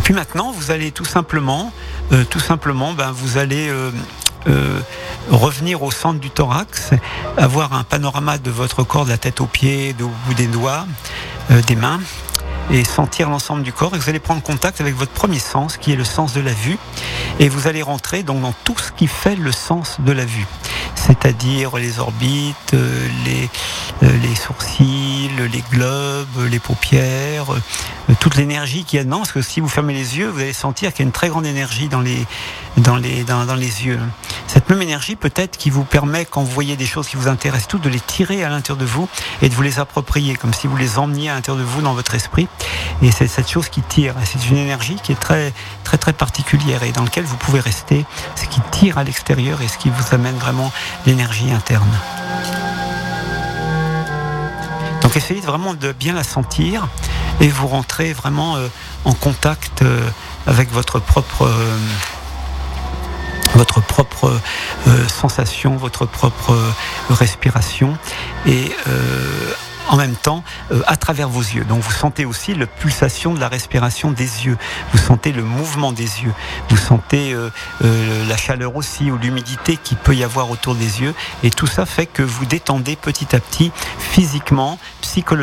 Puis maintenant, vous allez tout simplement, vous allez revenir au centre du thorax, avoir un panorama de votre corps, de la tête aux pieds, au bout des doigts, des mains, et sentir l'ensemble du corps. Et vous allez prendre contact avec votre premier sens, qui est le sens de la vue, et vous allez rentrer donc dans tout ce qui fait le sens de la vue, c'est-à-dire les orbites, les sourcils, les globes, les paupières, toute l'énergie qu'il y a dedans. Parce que si vous fermez les yeux, vous allez sentir qu'il y a une très grande énergie dans les yeux. Cette même énergie peut-être qui vous permet, quand vous voyez des choses qui vous intéressent toutes, de les tirer à l'intérieur de vous et de vous les approprier, comme si vous les emmeniez à l'intérieur de vous dans votre esprit. Et c'est cette chose qui tire. Et c'est une énergie qui est très, très, très particulière et dans laquelle vous pouvez rester. Ce qui tire à l'extérieur et ce qui vous amène vraiment l'énergie interne. Donc essayez vraiment de bien la sentir et vous rentrez vraiment en contact avec votre propre sensation, votre propre respiration et en même temps à travers vos yeux. Donc vous sentez aussi la pulsation de la respiration des yeux, vous sentez le mouvement des yeux, vous sentez la chaleur aussi ou l'humidité qu'il peut y avoir autour des yeux, et tout ça fait que vous détendez petit à petit physiquement, psychologiquement.